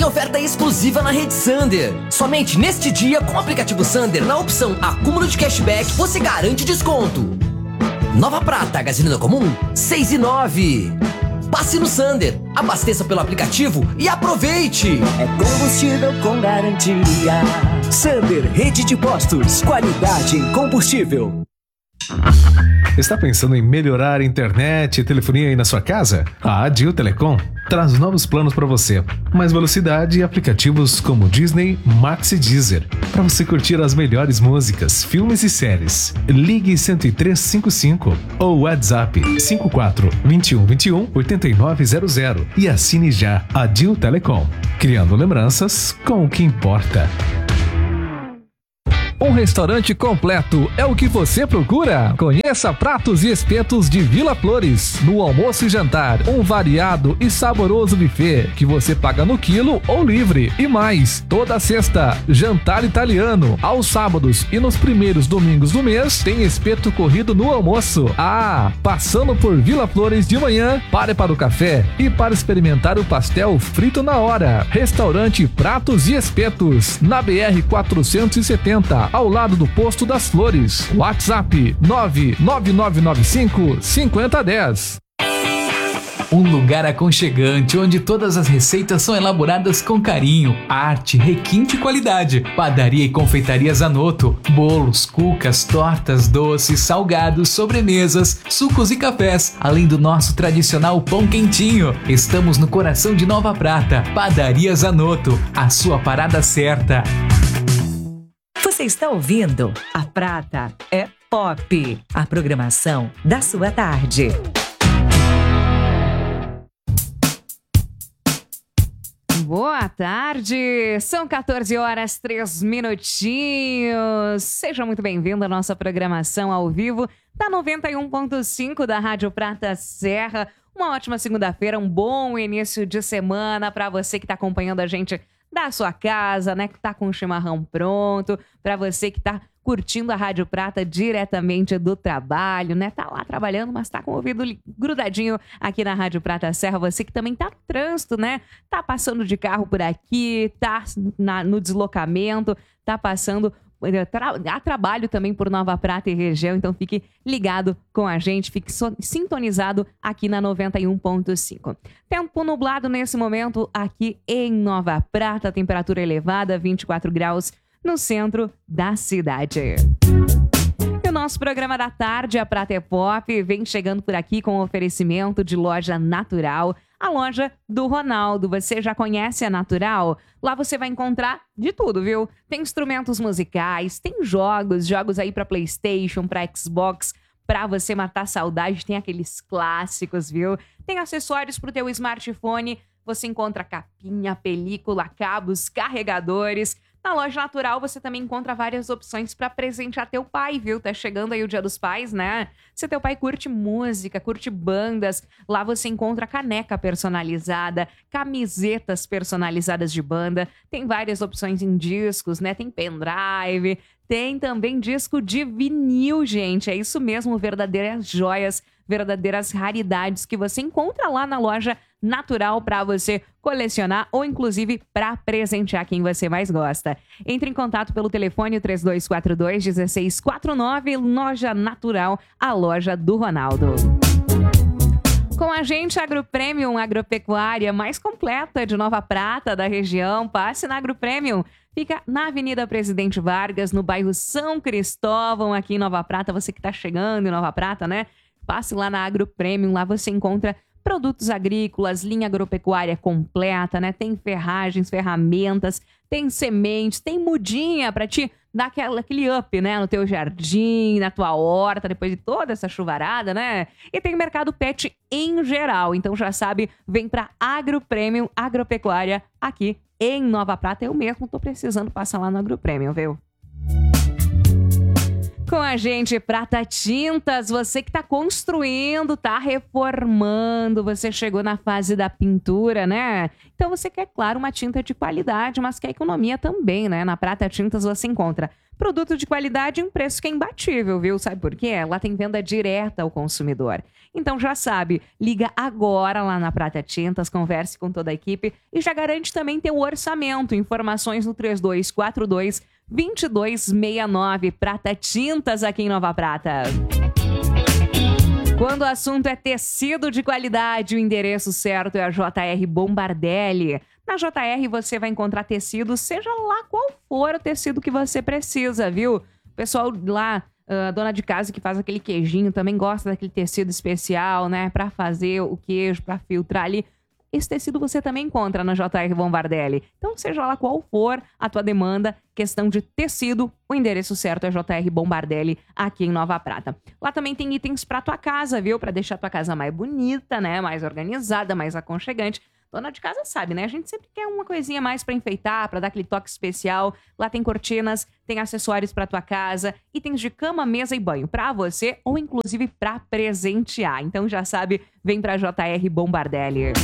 tem oferta exclusiva na Rede Sander. Somente neste dia, com o aplicativo Sander, na opção acúmulo de cashback, você garante desconto. Nova Prata, gasolina comum, 6,9. Passe no Sander, abasteça pelo aplicativo e aproveite! É combustível com garantia. Sander, rede de postos, qualidade em combustível. Está pensando em melhorar a internet e telefonia aí na sua casa? A Adil Telecom traz novos planos para você. Mais velocidade e aplicativos como Disney, Max e Deezer, para você curtir as melhores músicas, filmes e séries. Ligue 10355 ou WhatsApp 54 21 21 8900 e assine já. Adil Telecom, criando lembranças com o que importa. Um restaurante completo é o que você procura? Conheça Pratos e Espetos de Vila Flores. No almoço e jantar, um variado e saboroso buffet que você paga no quilo ou livre. E mais, toda sexta, jantar italiano. Aos sábados e nos primeiros domingos do mês, tem espeto corrido no almoço. Ah, passando por Vila Flores de manhã, pare para o café e para experimentar o pastel frito na hora. Restaurante Pratos e Espetos, na BR 470, ao lado do Posto das Flores. WhatsApp 99995-5010. Um lugar aconchegante onde todas as receitas são elaboradas com carinho, arte, requinte e qualidade. Padaria e confeitaria Zanotto, bolos, cucas, tortas, doces, salgados, sobremesas, sucos e cafés, além do nosso tradicional pão quentinho. Estamos no coração de Nova Prata. Padaria Zanotto, a sua parada certa. Você está ouvindo A Prata é Pop, a programação da sua tarde. Boa tarde, são 14 horas 3 minutinhos. Seja muito bem-vindo à nossa programação ao vivo da 91.5 da Rádio Prata Serra. Uma ótima segunda-feira, um bom início de semana para você que está acompanhando a gente da sua casa, né, que tá com o chimarrão pronto, para você que tá curtindo a Rádio Prata diretamente do trabalho, né, tá lá trabalhando, mas tá com o ouvido grudadinho aqui na Rádio Prata Serra, você que também tá no trânsito, né, tá passando de carro por aqui, tá no deslocamento, tá passando a trabalho também por Nova Prata e região, então fique ligado com a gente, fique sintonizado aqui na 91.5. Tempo nublado nesse momento aqui em Nova Prata, temperatura elevada, 24 graus no centro da cidade. E o nosso programa da tarde, a Prata é Pop, vem chegando por aqui com o oferecimento de Loja Natural, a loja do Ronaldo. Você já conhece a Natural? Lá você vai encontrar de tudo, viu? Tem instrumentos musicais, tem jogos aí para PlayStation, para Xbox, para você matar saudade, tem aqueles clássicos, viu? Tem acessórios pro teu smartphone, você encontra capinha, película, cabos, carregadores. Na Loja Natural você também encontra várias opções para presentear teu pai, viu? Tá chegando aí o Dia dos Pais, né? Se teu pai curte música, curte bandas, lá você encontra caneca personalizada, camisetas personalizadas de banda, tem várias opções em discos, né? Tem pendrive, tem também disco de vinil, gente. É isso mesmo, verdadeiras joias, verdadeiras raridades que você encontra lá na Loja Natural para você colecionar ou inclusive para presentear quem você mais gosta. Entre em contato pelo telefone 3242-1649, Loja Natural, a loja do Ronaldo. Com a gente, Agro Premium, agropecuária mais completa de Nova Prata, da região. Passe na Agro Premium. Fica na Avenida Presidente Vargas, no bairro São Cristóvão, aqui em Nova Prata. Você que está chegando em Nova Prata, né? Passe lá na Agro Premium, lá você encontra produtos agrícolas, linha agropecuária completa, né? Tem ferragens, ferramentas, tem sementes, tem mudinha para te dar aquele up, né? No teu jardim, na tua horta, depois de toda essa chuvarada, né? E tem mercado pet em geral. Então já sabe, vem para Agro Premium Agropecuária aqui em Nova Prata. Eu mesmo tô precisando passar lá no Agro Premium, viu? Com a gente, Prata Tintas, você que está construindo, está reformando, você chegou na fase da pintura, né? Então você quer, claro, uma tinta de qualidade, mas quer economia também, né? Na Prata Tintas você encontra produto de qualidade em preço que é imbatível, viu? Sabe por quê? Ela tem venda direta ao consumidor. Então já sabe, liga agora lá na Prata Tintas, converse com toda a equipe e já garante também teu orçamento. Informações no 3242-2269. Prata Tintas aqui em Nova Prata. Quando o assunto é tecido de qualidade, o endereço certo é a JR Bombardelli. Na JR você vai encontrar tecido, seja lá qual for o tecido que você precisa, viu? O pessoal lá, dona de casa que faz aquele queijinho, também gosta daquele tecido especial, né? Pra fazer o queijo, pra filtrar ali. Esse tecido você também encontra na JR Bombardelli. Então, seja lá qual for a tua demanda, questão de tecido, o endereço certo é JR Bombardelli, aqui em Nova Prata. Lá também tem itens pra tua casa, viu? Pra deixar a tua casa mais bonita, né? Mais organizada, mais aconchegante. Dona de casa sabe, né? A gente sempre quer uma coisinha mais pra enfeitar, pra dar aquele toque especial. Lá tem cortinas, tem acessórios pra tua casa, itens de cama, mesa e banho pra você ou inclusive pra presentear. Então já sabe, vem pra JR Bombardelli.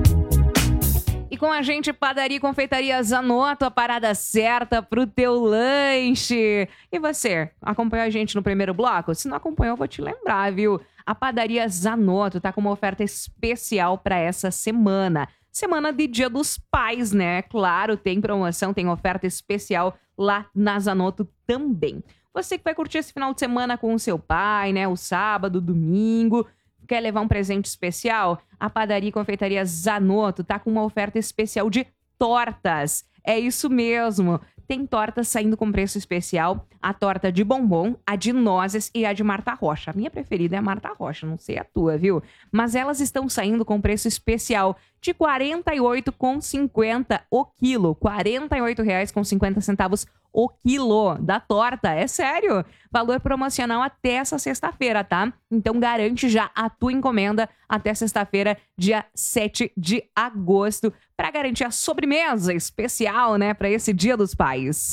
E com a gente, Padaria e Confeitaria Zanotto, a parada certa pro teu lanche. E você, acompanhou a gente no primeiro bloco? Se não acompanhou, eu vou te lembrar, viu? A Padaria Zanotto tá com uma oferta especial para essa semana. Semana de Dia dos Pais, né? Claro, tem promoção, tem oferta especial lá na Zanotto também. Você que vai curtir esse final de semana com o seu pai, né? O sábado, domingo, quer levar um presente especial? A Padaria e Confeitaria Zanotto tá com uma oferta especial de tortas. É isso mesmo. Tem tortas saindo com preço especial. A torta de bombom, a de nozes e a de Marta Rocha. A minha preferida é a Marta Rocha, não sei a tua, viu? Mas elas estão saindo com preço especial de R$ 48,50 o quilo. R$ 48,50 o quilo da torta. É sério. Valor promocional até essa sexta-feira, tá? Então garante já a tua encomenda até sexta-feira, dia 7 de agosto, para garantir a sobremesa especial, né, para esse Dia dos Pais.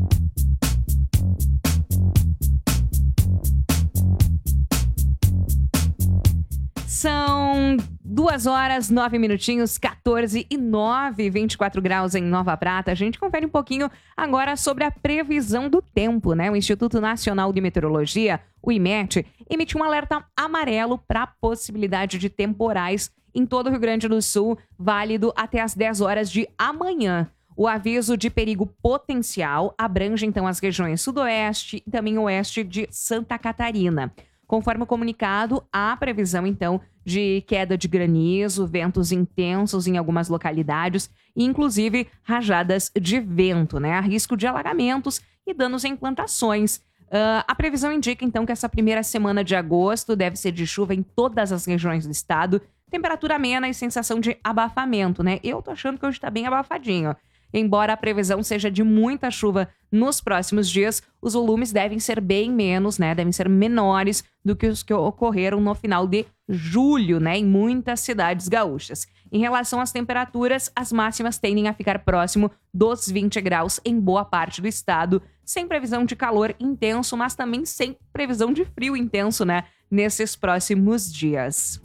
São 2h09, 14 e 9, 24 graus em Nova Prata. A gente confere um pouquinho agora sobre a previsão do tempo, né? O Instituto Nacional de Meteorologia, o IMET, emitiu um alerta amarelo para a possibilidade de temporais em todo o Rio Grande do Sul, válido até às 10 horas de amanhã. O aviso de perigo potencial abrange, então, as regiões sudoeste e também oeste de Santa Catarina. Conforme o comunicado, há previsão, então, de queda de granizo, ventos intensos em algumas localidades e, inclusive, rajadas de vento, né? Há risco de alagamentos e danos em plantações. A previsão indica, então, que essa primeira semana de agosto deve ser de chuva em todas as regiões do estado, temperatura amena e sensação de abafamento, né? Eu tô achando que hoje tá bem abafadinho. Embora a previsão seja de muita chuva nos próximos dias, os volumes devem ser bem menos, né? Devem ser menores do que os que ocorreram no final de julho, né? Em muitas cidades gaúchas. Em relação às temperaturas, as máximas tendem a ficar próximo dos 20 graus em boa parte do estado, sem previsão de calor intenso, mas também sem previsão de frio intenso, né? Nesses próximos dias.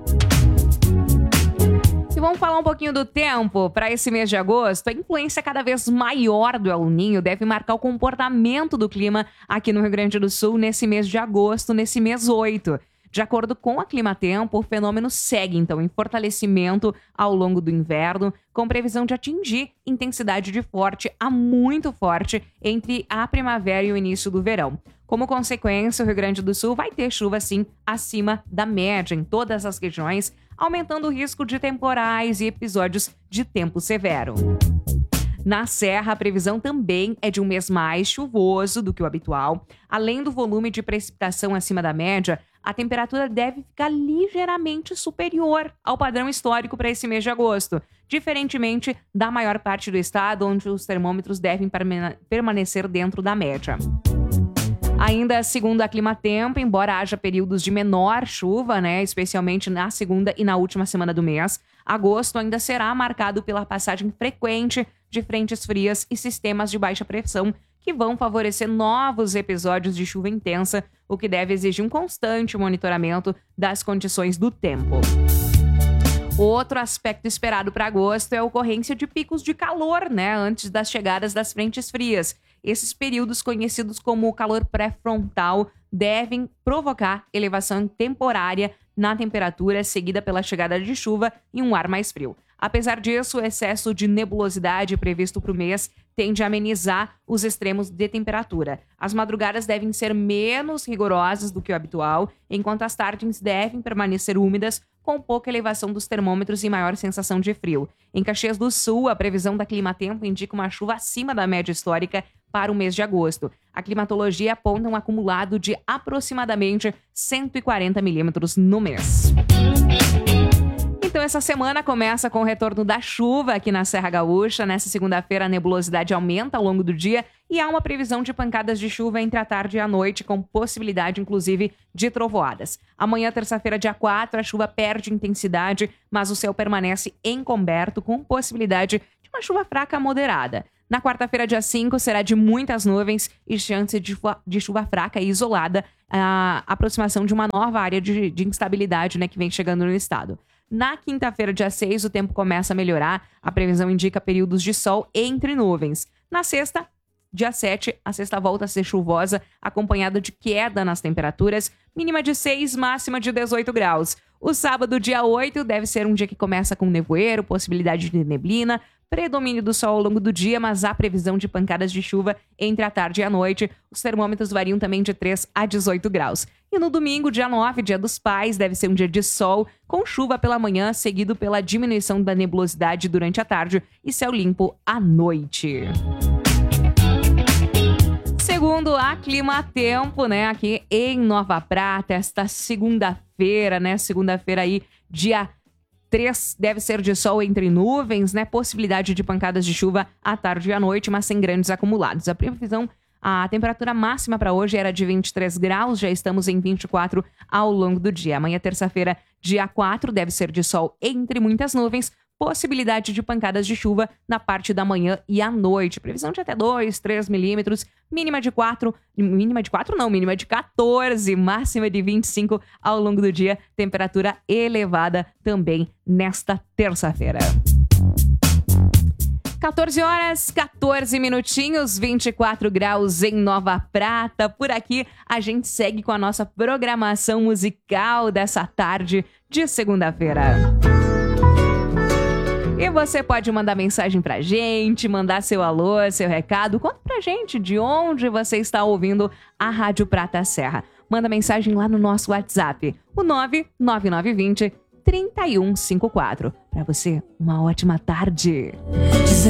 E vamos falar um pouquinho do tempo para esse mês de agosto. A influência cada vez maior do El Niño deve marcar o comportamento do clima aqui no Rio Grande do Sul nesse mês de agosto, nesse mês 8. De acordo com a Climatempo, o fenômeno segue, então, em fortalecimento ao longo do inverno, com previsão de atingir intensidade de forte a muito forte entre a primavera e o início do verão. Como consequência, o Rio Grande do Sul vai ter chuva, sim, acima da média em todas as regiões, aumentando o risco de temporais e episódios de tempo severo. Na Serra, a previsão também é de um mês mais chuvoso do que o habitual. Além do volume de precipitação acima da média, a temperatura deve ficar ligeiramente superior ao padrão histórico para esse mês de agosto, diferentemente da maior parte do estado, onde os termômetros devem permanecer dentro da média. Ainda segundo a Climatempo, embora haja períodos de menor chuva, né, especialmente na segunda e na última semana do mês, agosto ainda será marcado pela passagem frequente de frentes frias e sistemas de baixa pressão que vão favorecer novos episódios de chuva intensa, o que deve exigir um constante monitoramento das condições do tempo. Outro aspecto esperado para agosto é a ocorrência de picos de calor, antes das chegadas das frentes frias. Esses períodos, conhecidos como calor pré-frontal, devem provocar elevação temporária na temperatura, seguida pela chegada de chuva e um ar mais frio. Apesar disso, o excesso de nebulosidade previsto para o mês tende a amenizar os extremos de temperatura. As madrugadas devem ser menos rigorosas do que o habitual, enquanto as tardes devem permanecer úmidas, com pouca elevação dos termômetros e maior sensação de frio. Em Caxias do Sul, a previsão da Climatempo indica uma chuva acima da média histórica para o mês de agosto. A climatologia aponta um acumulado de aproximadamente 140 milímetros no mês. Então, essa semana começa com o retorno da chuva aqui na Serra Gaúcha. Nessa segunda-feira, a nebulosidade aumenta ao longo do dia e há uma previsão de pancadas de chuva entre a tarde e a noite, com possibilidade, inclusive, de trovoadas. Amanhã, terça-feira, dia 4, a chuva perde intensidade, mas o céu permanece encoberto, com possibilidade de uma chuva fraca a moderada. Na quarta-feira, dia 5, será de muitas nuvens e chance de chuva fraca e isolada, a aproximação de uma nova área de instabilidade que vem chegando no estado. Na quinta-feira, dia 6, o tempo começa a melhorar. A previsão indica períodos de sol entre nuvens. Na sexta, dia 7, a sexta volta a ser chuvosa, acompanhada de queda nas temperaturas, mínima de 6, máxima de 18 graus. O sábado, dia 8, deve ser um dia que começa com nevoeiro, possibilidade de neblina, predomínio do sol ao longo do dia, mas há previsão de pancadas de chuva entre a tarde e a noite. Os termômetros variam também de 3 a 18 graus. E no domingo, dia 9, dia dos pais, deve ser um dia de sol, com chuva pela manhã, seguido pela diminuição da nebulosidade durante a tarde e céu limpo à noite. Segundo a Climatempo, aqui em Nova Prata, esta segunda-feira, segunda-feira aí, dia 3, deve ser de sol entre nuvens, possibilidade de pancadas de chuva à tarde e à noite, mas sem grandes acumulados. A previsão, a temperatura máxima para hoje era de 23 graus, já estamos em 24 ao longo do dia. Amanhã, terça-feira, dia 4, deve ser de sol entre muitas nuvens, possibilidade de pancadas de chuva na parte da manhã e à noite. Previsão de até 2, 3 milímetros, mínima de 14, máxima de 25 ao longo do dia. Temperatura elevada também nesta terça-feira. 14 horas, 14 minutinhos, 24 graus em Nova Prata. Por aqui, a gente segue com a nossa programação musical dessa tarde de segunda-feira. E você pode mandar mensagem pra gente, mandar seu alô, seu recado. Conta pra gente de onde você está ouvindo a Rádio Prata Serra. Manda mensagem lá no nosso WhatsApp, o 99920 3154. Pra você, uma ótima tarde.